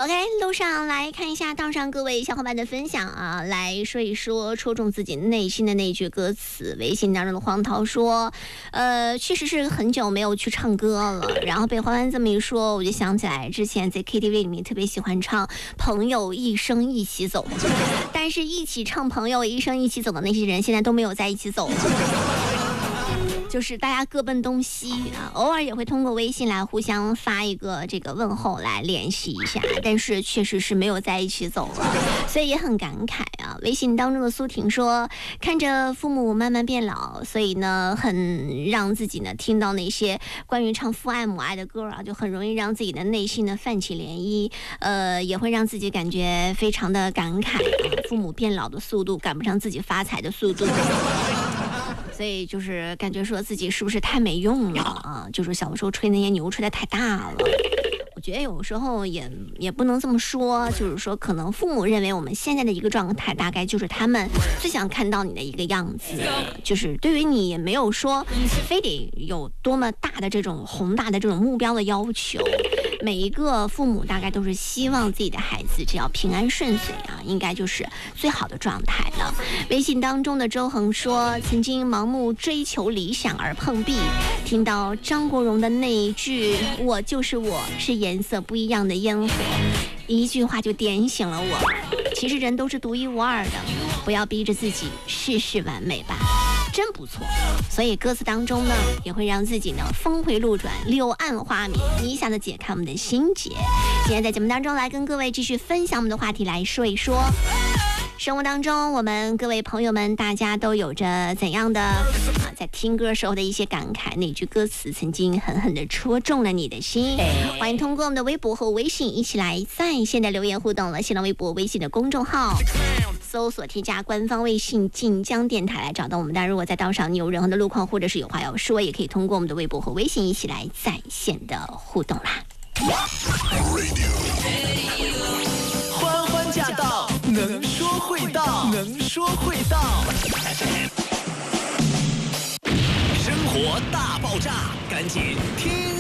OK， 路上来看一下道上各位小伙伴的分享啊，来说一说戳中自己内心的那句歌词。微信当中的黄涛说，确实是很久没有去唱歌了。然后被欢欢这么一说，我就想起来之前在 KTV 里面特别喜欢唱《朋友一生一起走》，但是一起唱《朋友一生一起走》的那些人，现在都没有在一起走。就是大家各奔东西啊，偶尔也会通过微信来互相发一个这个问候来联系一下，但是确实是没有在一起走了，所以也很感慨啊。微信当中的苏婷说，看着父母慢慢变老，所以呢很让自己呢听到那些关于唱父爱母爱的歌啊，就很容易让自己的内心呢泛起涟漪，也会让自己感觉非常的感慨啊，父母变老的速度赶不上自己发财的速度。所以就是感觉说自己是不是太没用了啊？就是小时候吹那些牛吹得太大了。我觉得有时候也不能这么说，就是说可能父母认为我们现在的一个状态，大概就是他们最想看到你的一个样子，就是对于你也没有说非得有多么大的这种宏大的这种目标的要求。每一个父母大概都是希望自己的孩子只要平安顺遂啊，应该就是最好的状态了。微信当中的周恒说，曾经盲目追求理想而碰壁，听到张国荣的那一句“我就是我，是颜色不一样的烟火”，一句话就点醒了我。其实人都是独一无二的，不要逼着自己事事完美吧。真不错，所以歌词当中呢，也会让自己呢峰回路转、柳暗花明，一下子解开我们的心结。今天在节目当中来跟各位继续分享我们的话题，来说一说生活当中我们各位朋友们，大家都有着怎样的在听歌时候的一些感慨，哪句歌词曾经狠狠地戳中了你的心？欢迎通过我们的微博和微信一起来在线的留言互动了。新浪微博、微信的公众号搜索添加官方微信晋江电台来找到我们。当然如果在道上你有任何的路况或者是有话要说，也可以通过我们的微博和微信一起来在线的互动啦。 欢欢驾到，能说会道，能说会道。生活大爆炸，赶紧听